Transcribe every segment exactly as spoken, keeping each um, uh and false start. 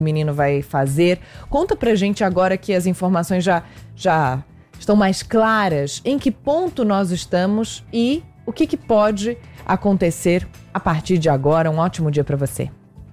o menino vai fazer. Conta pra gente agora que as informações já, já estão mais claras, em que ponto nós estamos e o que, que pode acontecer a partir de agora. Um ótimo dia para você.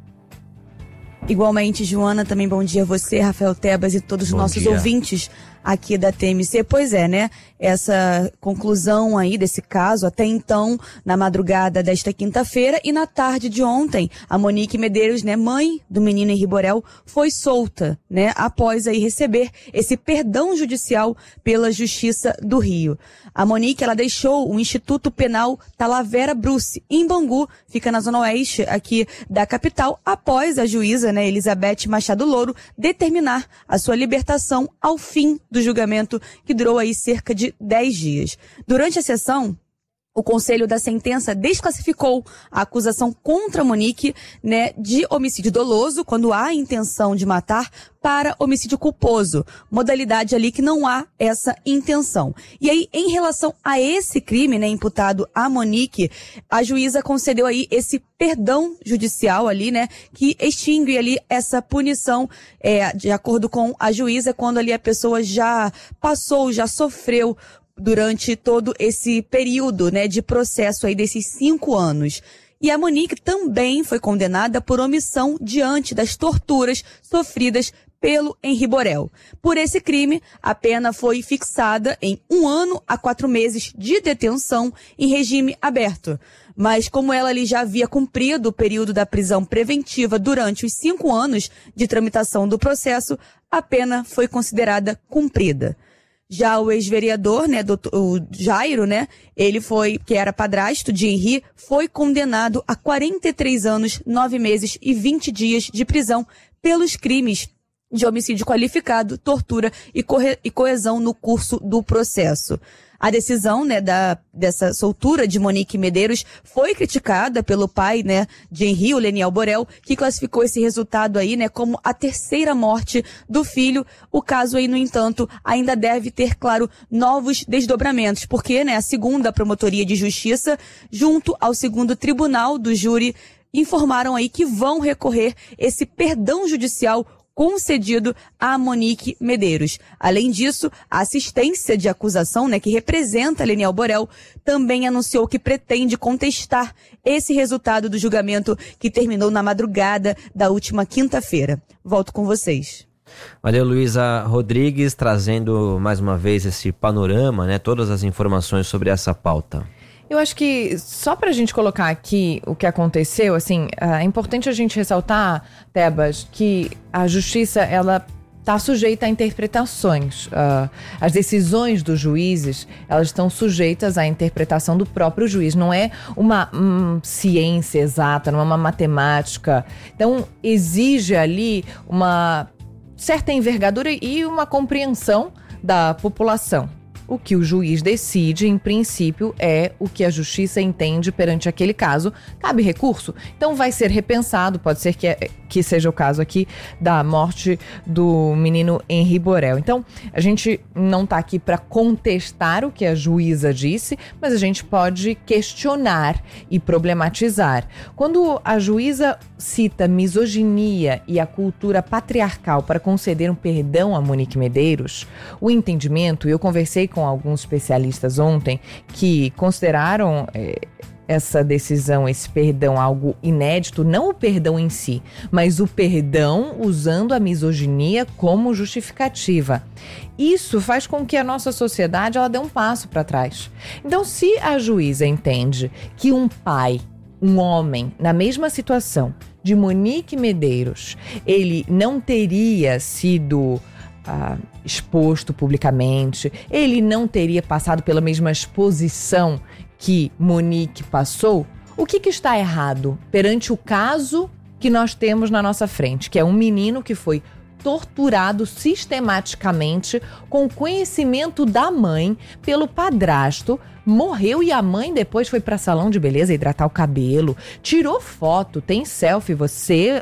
Igualmente, Joana, também bom dia a você, Rafael Tebas e todos os Bom nossos dia. ouvintes aqui da T M C. Pois é, né? Essa conclusão aí desse caso, até então, na madrugada desta quinta-feira e na tarde de ontem, a Monique Medeiros, né, mãe do menino Henri Borel, foi solta, né, após aí receber esse perdão judicial pela Justiça do Rio. A Monique, ela deixou o Instituto Penal Talavera Bruce, em Bangu, fica na zona oeste aqui da capital, após a juíza, né, Elizabeth Machado Louro, determinar a sua libertação ao fim do julgamento, que durou aí cerca de dez dias. Durante a sessão, o Conselho da Sentença desclassificou a acusação contra a Monique, né, de homicídio doloso, quando há intenção de matar, para homicídio culposo, modalidade ali que não há essa intenção. E aí, em relação a esse crime, né, imputado a Monique, a juíza concedeu aí esse perdão judicial ali, né, que extingue ali essa punição, é, de acordo com a juíza, quando ali a pessoa já passou, já sofreu durante todo esse período, né, de processo aí desses cinco anos. E a Monique também foi condenada por omissão diante das torturas sofridas pelo Henri Borel. Por esse crime, a pena foi fixada em um ano a quatro meses de detenção em regime aberto. Mas como ela ali já havia cumprido o período da prisão preventiva durante os cinco anos de tramitação do processo, a pena foi considerada cumprida. Já o ex-vereador, né, doutor, o Jairo, né, ele foi, que era padrasto de Henri, foi condenado a quarenta e três anos, nove meses e vinte dias de prisão pelos crimes de homicídio qualificado, tortura e, corre, e coesão no curso do processo. A decisão, né, da, dessa soltura de Monique Medeiros foi criticada pelo pai, né, de Henri, o Leniel Borel, que classificou esse resultado aí, né, como a terceira morte do filho. O caso aí, no entanto, ainda deve ter, claro, novos desdobramentos, porque, né, a segunda Promotoria de Justiça, junto ao segundo Tribunal do Júri, informaram aí que vão recorrer esse perdão judicial concedido a Monique Medeiros. Além disso, a assistência de acusação, né, que representa Leniel Borel, também anunciou que pretende contestar esse resultado do julgamento que terminou na madrugada da última quinta-feira. Volto com vocês. Valeu, Luísa Rodrigues, trazendo mais uma vez esse panorama, né, todas as informações sobre essa pauta. Eu acho que, só pra gente colocar aqui o que aconteceu, assim, é importante a gente ressaltar, Tebas, que a justiça, ela está sujeita a interpretações. Uh, as decisões dos juízes, elas estão sujeitas à interpretação do próprio juiz. Não é uma hum, ciência exata, não é uma matemática. Então, exige ali uma certa envergadura e uma compreensão da população. O que o juiz decide, em princípio, é o que a justiça entende perante aquele caso. Cabe recurso? Então vai ser repensado, pode ser que, que seja o caso aqui da morte do menino Henri Borel. Então, a gente não está aqui para contestar o que a juíza disse, mas a gente pode questionar e problematizar. Quando a juíza cita misoginia e a cultura patriarcal para conceder um perdão a Monique Medeiros, o entendimento, e eu conversei com com alguns especialistas ontem que consideraram é, essa decisão, esse perdão algo inédito, não o perdão em si, mas o perdão usando a misoginia como justificativa. Isso faz com que a nossa sociedade ela dê um passo para trás. Então, se a juíza entende que um pai, um homem, na mesma situação de Monique Medeiros, ele não teria sido Ah, exposto publicamente, ele não teria passado pela mesma exposição que Monique passou, o que, que está errado perante o caso que nós temos na nossa frente, que é um menino que foi torturado sistematicamente com conhecimento da mãe pelo padrasto, morreu e a mãe depois foi para salão de beleza hidratar o cabelo, tirou foto, tem selfie, você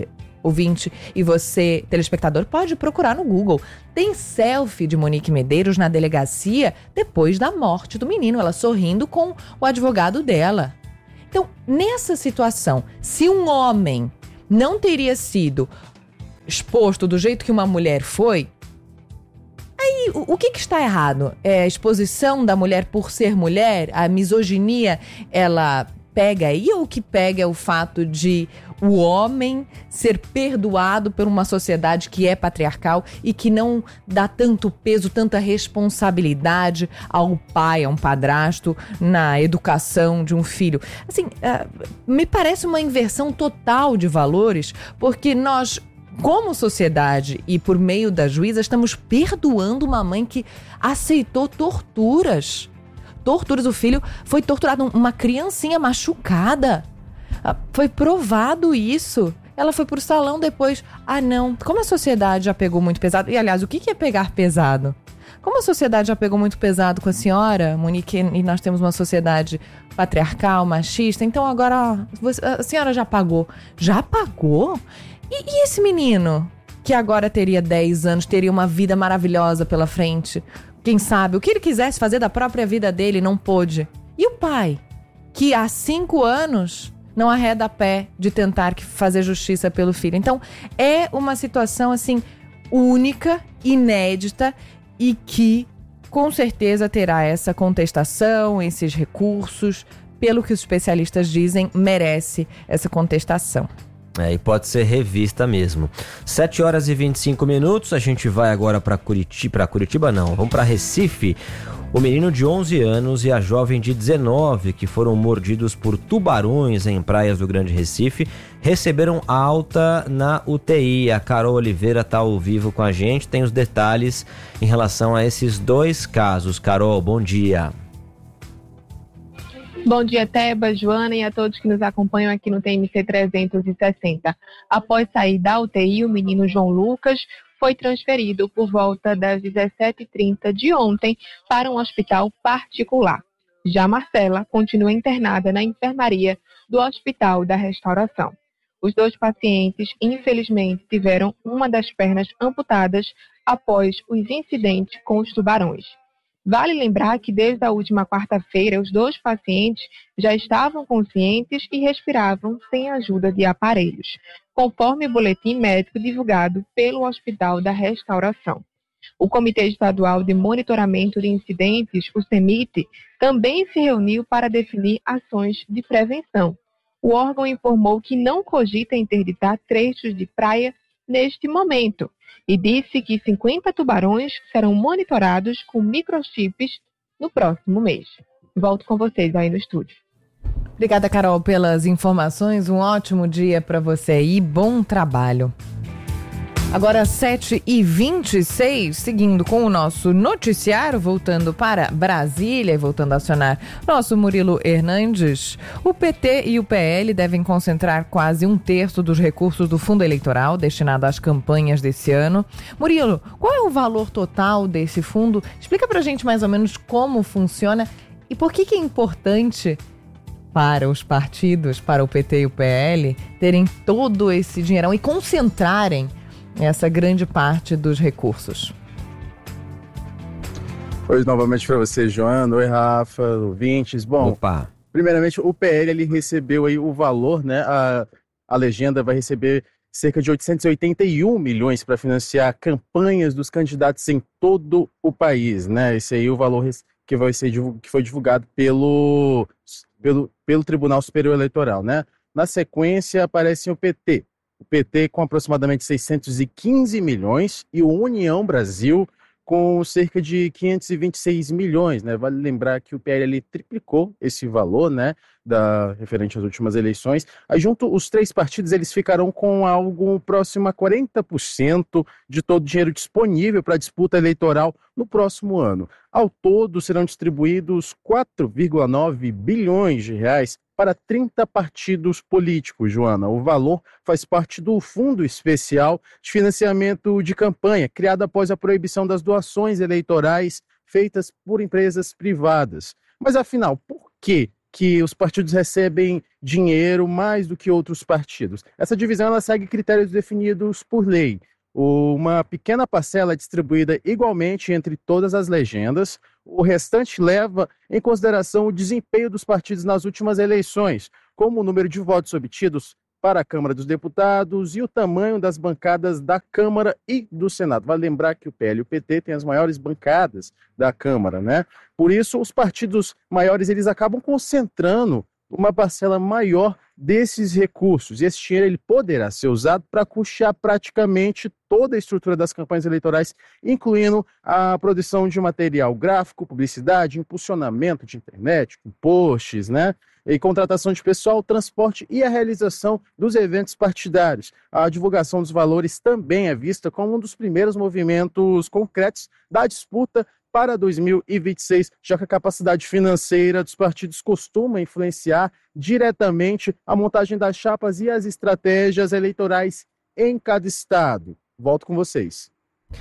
ouvinte e você, telespectador, pode procurar no Google. Tem selfie de Monique Medeiros na delegacia depois da morte do menino, ela sorrindo com o advogado dela. Então, nessa situação, se um homem não teria sido exposto do jeito que uma mulher foi, aí o, o que, que está errado? É a exposição da mulher por ser mulher? A misoginia, ela pega aí, ou o que pega é o fato de o homem ser perdoado por uma sociedade que é patriarcal e que não dá tanto peso, tanta responsabilidade ao pai, a um padrasto, na educação de um filho? Assim, uh, me parece uma inversão total de valores, porque nós, como sociedade e por meio da juíza, estamos perdoando uma mãe que aceitou torturas. Torturas, o filho foi torturado, uma criancinha machucada. Foi provado isso. Ela foi pro salão depois. Ah, não. Como a sociedade já pegou muito pesado. E, aliás, o que é pegar pesado? Como a sociedade já pegou muito pesado com a senhora, Monique, e nós temos uma sociedade patriarcal, machista, então agora a senhora já pagou. Já pagou? E, e esse menino, que agora teria dez anos, teria uma vida maravilhosa pela frente? Quem sabe? O que ele quisesse fazer da própria vida dele, não pôde. E o pai, que há cinco anos não arreda pé de tentar fazer justiça pelo filho. Então, é uma situação, assim, única, inédita e que, com certeza, terá essa contestação, esses recursos. Pelo que os especialistas dizem, merece essa contestação. É, e pode ser revista mesmo. sete horas e vinte e cinco minutos, a gente vai agora para Curitiba, para Curitiba não, vamos para Recife. O menino de onze anos e a jovem de dezenove, que foram mordidos por tubarões em praias do Grande Recife, receberam alta na U T I. A Carol Oliveira está ao vivo com a gente, tem os detalhes em relação a esses dois casos. Carol, bom dia. Bom dia, Teba, Joana e a todos que nos acompanham aqui no T M C trezentos e sessenta. Após sair da U T I, o menino João Lucas foi transferido por volta das dezessete e trinta de ontem para um hospital particular. Já Marcela continua internada na enfermaria do Hospital da Restauração. Os dois pacientes, infelizmente, tiveram uma das pernas amputadas após os incidentes com os tubarões. Vale lembrar que desde a última quarta-feira, os dois pacientes já estavam conscientes e respiravam sem a ajuda de aparelhos, conforme o boletim médico divulgado pelo Hospital da Restauração. O Comitê Estadual de Monitoramento de Incidentes, o CEMIT, também se reuniu para definir ações de prevenção. O órgão informou que não cogita interditar trechos de praia neste momento e disse que cinquenta tubarões serão monitorados com microchips no próximo mês. Volto com vocês aí no estúdio. Obrigada, Carol, pelas informações. Um ótimo dia para você e bom trabalho. Agora, sete e vinte e seis, seguindo com o nosso noticiário, voltando para Brasília e voltando a acionar nosso Murilo Hernandes. O P T e o P L devem concentrar quase um terço dos recursos do fundo eleitoral destinado às campanhas desse ano. Murilo, qual é o valor total desse fundo? Explica pra gente mais ou menos como funciona e por que que é importante para os partidos, para o P T e o P L, terem todo esse dinheirão e concentrarem essa grande parte dos recursos. Oi, novamente para você, Joana. Oi, Rafa, ouvintes. Bom, Opa. primeiramente, o P L ele recebeu aí o valor, né? A, a legenda vai receber cerca de oitocentos e oitenta e um milhões para financiar campanhas dos candidatos em todo o país, né? Esse aí é o valor que vai ser que foi divulgado pelo, pelo, pelo Tribunal Superior Eleitoral, né? Na sequência, aparece o P T. O P T com aproximadamente seiscentos e quinze milhões e o União Brasil com cerca de quinhentos e vinte e seis milhões, né? Vale lembrar que o P L ele triplicou esse valor, né, da, referente às últimas eleições. Aí junto, os três partidos eles ficarão com algo próximo a quarenta por cento de todo o dinheiro disponível para a disputa eleitoral no próximo ano. Ao todo, serão distribuídos quatro vírgula nove bilhões de reais para trinta partidos políticos, Joana. O valor faz parte do Fundo Especial de Financiamento de Campanha, criado após a proibição das doações eleitorais feitas por empresas privadas. Mas, afinal, por que que os partidos recebem dinheiro mais do que outros partidos? Essa divisão ela segue critérios definidos por lei. Uma pequena parcela é distribuída igualmente entre todas as legendas. O restante leva em consideração o desempenho dos partidos nas últimas eleições, como o número de votos obtidos para a Câmara dos Deputados e o tamanho das bancadas da Câmara e do Senado. Vale lembrar que o P L e o P T têm as maiores bancadas da Câmara, né? Por isso, os partidos maiores eles acabam concentrando uma parcela maior desses recursos. E esse dinheiro ele poderá ser usado para custear praticamente toda a estrutura das campanhas eleitorais, incluindo a produção de material gráfico, publicidade, impulsionamento de internet, com posts, né? E contratação de pessoal, transporte e a realização dos eventos partidários. A divulgação dos valores também é vista como um dos primeiros movimentos concretos da disputa para dois mil e vinte e seis, já que a capacidade financeira dos partidos costuma influenciar diretamente a montagem das chapas e as estratégias eleitorais em cada estado. Volto com vocês.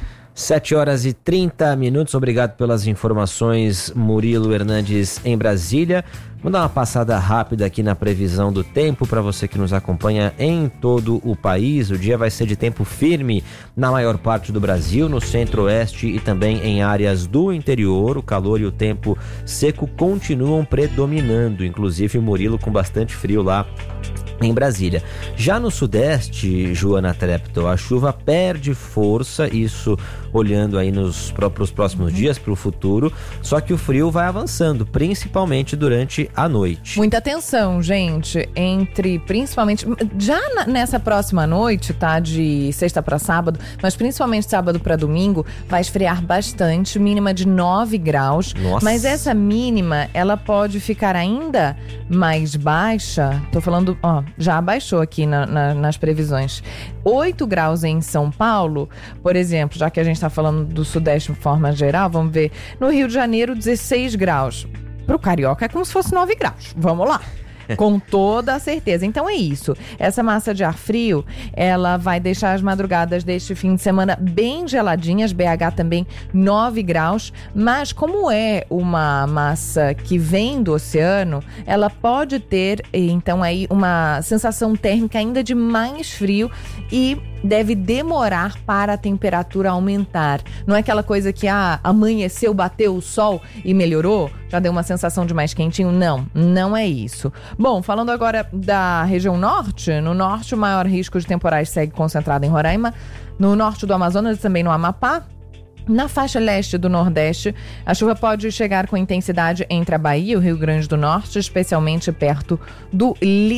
sete horas e trinta minutos, obrigado pelas informações, Murilo Hernandes em Brasília. Vou dar uma passada rápida aqui na previsão do tempo para você que nos acompanha em todo o país. O dia vai ser de tempo firme na maior parte do Brasil, no centro-oeste e também em áreas do interior. O calor e o tempo seco continuam predominando, inclusive o Murilo com bastante frio lá em Brasília. Já no sudeste, Joana Treptow, a chuva perde força, isso olhando aí nos para os próximos dias, para o futuro, só que o frio vai avançando, principalmente durante a noite. Muita atenção, gente, entre principalmente, já na, nessa próxima noite, tá, de sexta para sábado, mas principalmente sábado para domingo, vai esfriar bastante, mínima de nove graus. Nossa. Mas essa mínima, ela pode ficar ainda mais baixa, tô falando, ó, já abaixou aqui na, na, nas previsões. oito graus em São Paulo, por exemplo, já que a gente está falando do Sudeste de forma geral, vamos ver, no Rio de Janeiro, dezesseis graus. Pro carioca é como se fosse nove graus. Vamos lá. Com toda a certeza. Então é isso. Essa massa de ar frio, ela vai deixar as madrugadas deste fim de semana bem geladinhas. B H também nove graus. Mas como é uma massa que vem do oceano, ela pode ter, então, aí uma sensação térmica ainda de mais frio e deve demorar para a temperatura aumentar. Não é aquela coisa que ah, amanheceu, bateu o sol e melhorou, já deu uma sensação de mais quentinho. Não, não é isso. Bom, falando agora da região norte, no norte o maior risco de temporais segue concentrado em Roraima, no norte do Amazonas e também no Amapá. Na faixa leste do Nordeste, a chuva pode chegar com intensidade entre a Bahia e o Rio Grande do Norte, especialmente perto do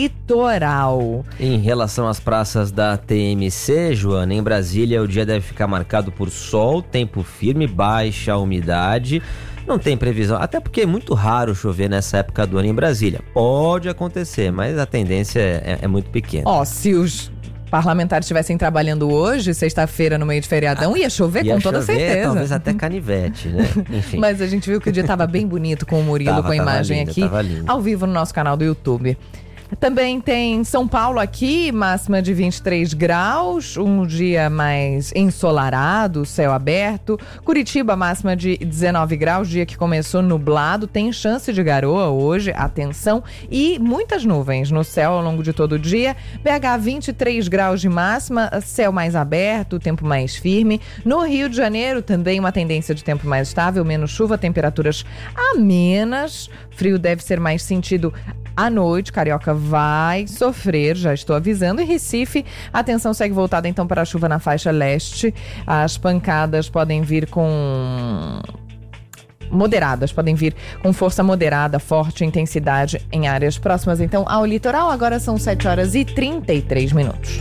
litoral. Em relação às praças da T M C, Joana, em Brasília o dia deve ficar marcado por sol, tempo firme, baixa umidade. Não tem previsão, até porque é muito raro chover nessa época do ano em Brasília. Pode acontecer, mas a tendência é, é muito pequena. Ó, se os parlamentares estivessem trabalhando hoje, sexta-feira, no meio de feriadão, ia chover ia com toda chover, certeza. Talvez até canivete, né? Enfim. Mas a gente viu que o dia estava bem bonito com o Murilo, tava, com a imagem lindo, aqui, ao vivo no nosso canal do YouTube. Também tem São Paulo aqui, máxima de vinte e três graus, um dia mais ensolarado, céu aberto. Curitiba, máxima de dezenove graus, dia que começou nublado, tem chance de garoa hoje, atenção, e muitas nuvens no céu ao longo de todo o dia. B H, vinte e três graus de máxima, céu mais aberto, tempo mais firme. No Rio de Janeiro, também uma tendência de tempo mais estável, menos chuva, temperaturas amenas. Frio deve ser mais sentido à noite, Carioca vai sofrer, já estou avisando. E Recife, a atenção segue voltada então para a chuva na faixa leste. As pancadas podem vir com... moderadas, podem vir com força moderada, forte intensidade em áreas próximas então ao litoral. Agora são sete horas e trinta e três minutos.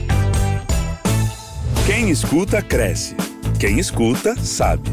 Quem escuta, cresce. Quem escuta, sabe.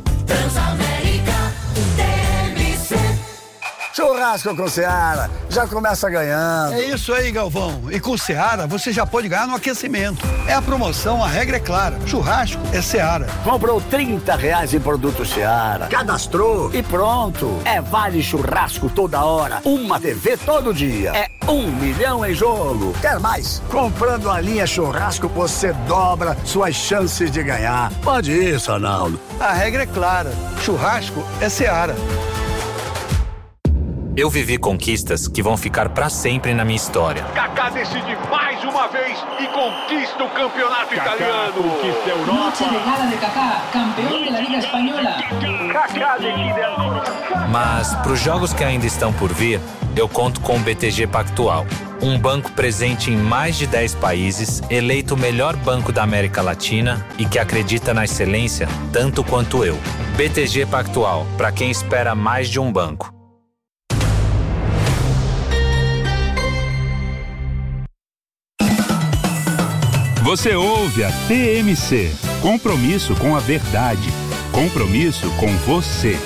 Churrasco com Seara, já começa ganhando. É isso aí, Galvão. E com Seara, você já pode ganhar no aquecimento. É a promoção, a regra é clara. Churrasco é Seara. Comprou trinta reais em produto Seara, cadastrou e pronto. É vale churrasco toda hora, uma T V todo dia. É um milhão em jogo. Quer mais? Comprando a linha churrasco, você dobra suas chances de ganhar. Pode ir, Sanaldo. A regra é clara. Churrasco é Seara. Eu vivi conquistas que vão ficar pra sempre na minha história. Kaká decide mais uma vez e conquista o campeonato Kaká italiano. Conquista Noche de gala de Kaká, campeão da Liga Espanhola. Mas para os jogos que ainda estão por vir, eu conto com o B T G Pactual, um banco presente em mais de dez países, eleito o melhor banco da América Latina e que acredita na excelência tanto quanto eu. B T G Pactual, para quem espera mais de um banco. Você ouve a T M C. Compromisso com a verdade. Compromisso com você.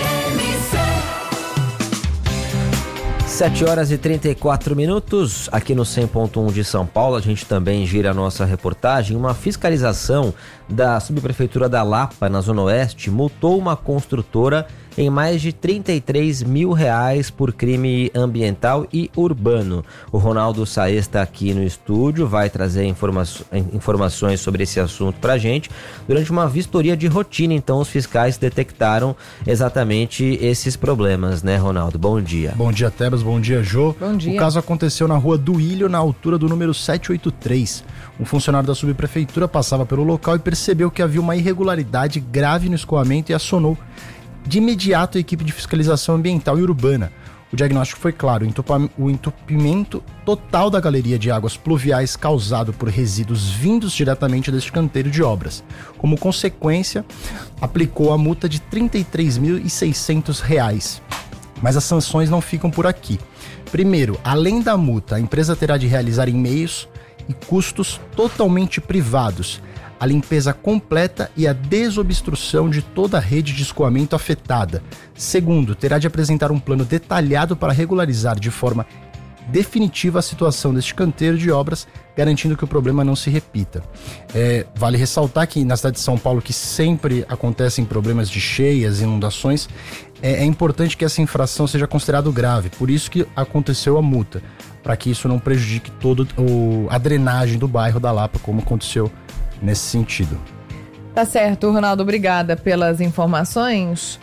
sete horas e trinta e quatro minutos, aqui no cem ponto um de São Paulo. A gente também gira a nossa reportagem. Uma fiscalização da subprefeitura da Lapa, na Zona Oeste, multou uma construtora em mais de trinta e três mil reais por crime ambiental e urbano. O Ronaldo Saez está aqui no estúdio, vai trazer informa- informações sobre esse assunto pra gente. Durante uma vistoria de rotina, então, os fiscais detectaram exatamente esses problemas, né, Ronaldo? Bom dia. Bom dia, Tebas. Bom dia, Jô. Bom dia. O caso aconteceu na rua do Ilho, na altura do número setecentos e oitenta e três. Um funcionário da subprefeitura passava pelo local e percebeu que havia uma irregularidade grave no escoamento e acionou de imediato a equipe de fiscalização ambiental e urbana. O diagnóstico foi claro: o entupimento total da galeria de águas pluviais causado por resíduos vindos diretamente deste canteiro de obras. Como consequência, aplicou a multa de trinta e três mil e seiscentos reais. Mas as sanções não ficam por aqui. Primeiro, além da multa, a empresa terá de realizar em meios e custos totalmente privados a limpeza completa e a desobstrução de toda a rede de escoamento afetada. Segundo, terá de apresentar um plano detalhado para regularizar de forma definitiva a situação deste canteiro de obras, garantindo que o problema não se repita. É, vale ressaltar que na cidade de São Paulo, que sempre acontecem problemas de cheias, inundações, é, é importante que essa infração seja considerada grave, por isso que aconteceu a multa, para que isso não prejudique toda a drenagem do bairro da Lapa, como aconteceu nesse sentido. Tá certo, Ronaldo, obrigada pelas informações.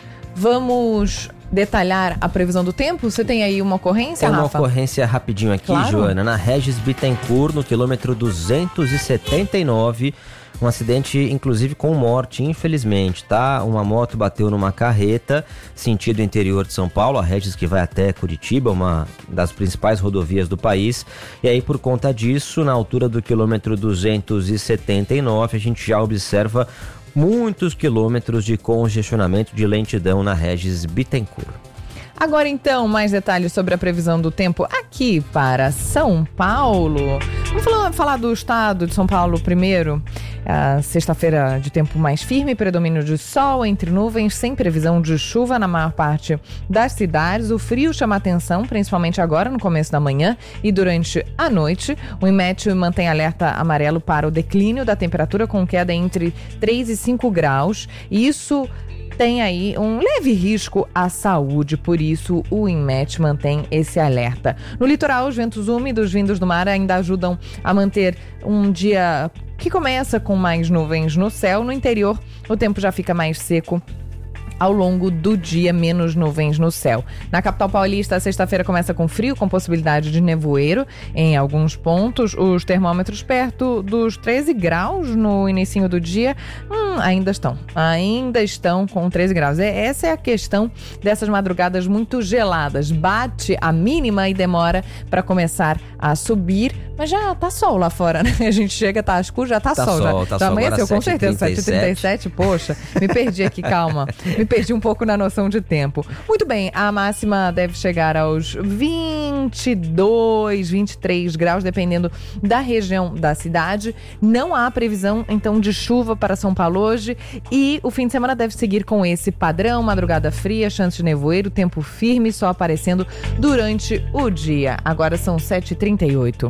Vamos detalhar a previsão do tempo? Você tem aí uma ocorrência, Rafa? Tem uma Rafa? ocorrência rapidinho aqui, claro. Joana, na Regis Bittencourt, no quilômetro duzentos e setenta e nove, um acidente inclusive com morte, infelizmente, tá? Uma moto bateu numa carreta, sentido interior de São Paulo, a Regis que vai até Curitiba, uma das principais rodovias do país, e aí por conta disso, na altura do quilômetro duzentos e setenta e nove, a gente já observa muitos quilômetros de congestionamento, de lentidão na Regis Bittencourt. Agora então, mais detalhes sobre a previsão do tempo aqui para São Paulo. Vamos falar, falar do estado de São Paulo primeiro. A sexta-feira de tempo mais firme, predomínio de sol entre nuvens, sem previsão de chuva na maior parte das cidades. O frio chama atenção, principalmente agora no começo da manhã e durante a noite. O INMET mantém alerta amarelo para o declínio da temperatura com queda entre três e cinco graus. Isso tem aí um leve risco à saúde, por isso o INMET mantém esse alerta. No litoral, os ventos úmidos vindos do mar ainda ajudam a manter um dia que começa com mais nuvens no céu. No interior, o tempo já fica mais seco ao longo do dia, menos nuvens no céu. Na capital paulista, a sexta-feira começa com frio, com possibilidade de nevoeiro em alguns pontos. Os termômetros perto dos treze graus no inicinho do dia, hum, ainda estão, ainda estão com treze graus. Essa é a questão dessas madrugadas muito geladas. Bate a mínima e demora para começar a subir, mas já tá sol lá fora, né? A gente chega, tá escuro, já tá, tá sol. sol Já, tá já sol, amanheceu, com certeza, sete e trinta e sete. Poxa, me perdi aqui, calma. Me perdi um pouco na noção de tempo. Muito bem, a máxima deve chegar aos vinte e dois, vinte e três graus, dependendo da região da cidade. Não há previsão, então, de chuva para São Paulo hoje. E o fim de semana deve seguir com esse padrão: madrugada fria, chance de nevoeiro, tempo firme, só aparecendo durante o dia. Agora são sete e trinta e oito.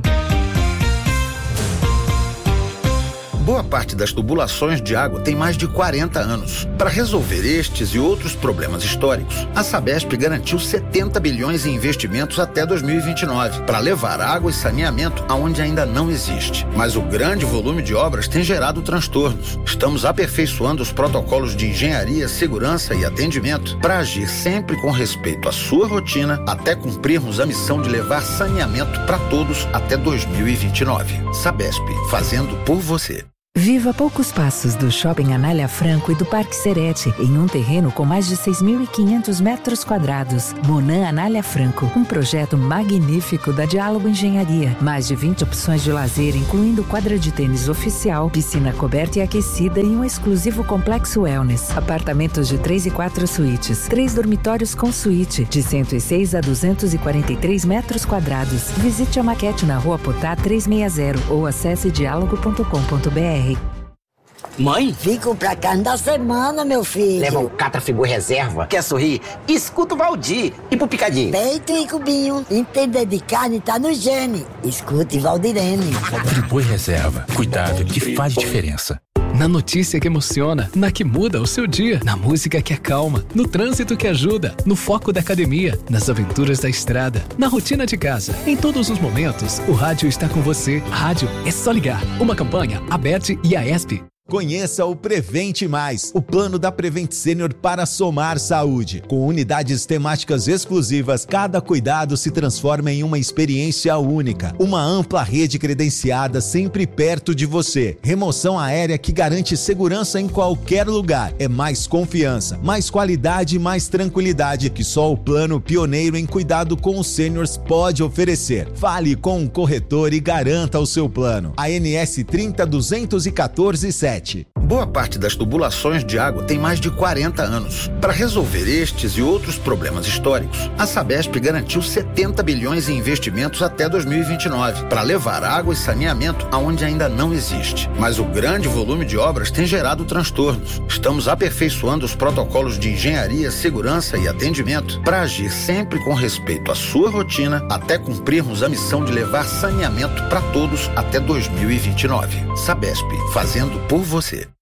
Boa parte das tubulações de água tem mais de quarenta anos. Para resolver estes e outros problemas históricos, a Sabesp garantiu setenta bilhões em investimentos até dois mil e vinte e nove, para levar água e saneamento aonde ainda não existe. Mas o grande volume de obras tem gerado transtornos. Estamos aperfeiçoando os protocolos de engenharia, segurança e atendimento para agir sempre com respeito à sua rotina, até cumprirmos a missão de levar saneamento para todos até dois mil e vinte e nove. Sabesp, fazendo por você. Viva a poucos passos do Shopping Anália Franco e do Parque Serete, em um terreno com mais de seis mil e quinhentos metros quadrados. Monan Anália Franco, um projeto magnífico da Diálogo Engenharia. Mais de vinte opções de lazer, incluindo quadra de tênis oficial, piscina coberta e aquecida e um exclusivo complexo wellness. Apartamentos de três e quatro suítes, três dormitórios com suíte, de cento e seis a duzentos e quarenta e três metros quadrados. Visite a maquete na Rua Potá trezentos e sessenta ou acesse diálogo ponto com ponto br. Mãe? Fico pra carne da semana, meu filho. Leva um Catrafigu reserva. Quer sorrir? Escuta o Valdir. E pro picadinho? Peito e cubinho. Entender de carne tá no gene. Escute Valdirene. Friboi reserva. Cuidado que faz diferença. Na notícia que emociona, na que muda o seu dia, na música que acalma, no trânsito que ajuda, no foco da academia, nas aventuras da estrada, na rotina de casa. Em todos os momentos, o rádio está com você. Rádio é só ligar. Uma campanha, Aberte e Aesp. Conheça o Prevente Mais, o plano da Prevent Senior para somar saúde. Com unidades temáticas exclusivas, cada cuidado se transforma em uma experiência única. Uma ampla rede credenciada sempre perto de você. Remoção aérea que garante segurança em qualquer lugar. É mais confiança, mais qualidade e mais tranquilidade que só o plano pioneiro em cuidado com os sêniors pode oferecer. Fale com um corretor e garanta o seu plano. A N S trinta duzentos e quatorze sete. Boa parte das tubulações de água tem mais de quarenta anos. Para resolver estes e outros problemas históricos, a Sabesp garantiu setenta bilhões em investimentos até dois mil e vinte e nove, para levar água e saneamento aonde ainda não existe. Mas o grande volume de obras tem gerado transtornos. Estamos aperfeiçoando os protocolos de engenharia, segurança e atendimento para agir sempre com respeito à sua rotina, até cumprirmos a missão de levar saneamento para todos até dois mil e vinte e nove. Sabesp, fazendo por você.